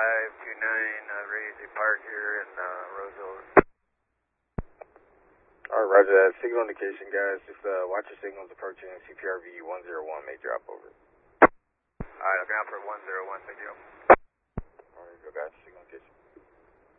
Razy Park here in Roseville. Alright, roger that. Signal indication, guys. Just watch your signals approaching CPRV 101, may drop over. Alright, looking out for 101, thank you. Alright, go guys, signal indication.